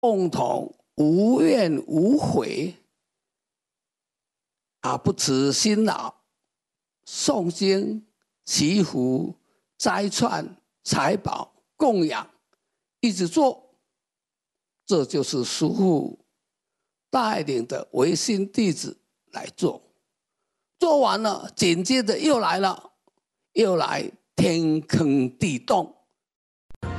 共同无怨无悔，不辞辛劳，诵经、祈福、斋串、财宝、供养，一直做，这就是师父带领的唯心弟子来做。做完了，紧接着又来了，又来天坑地洞。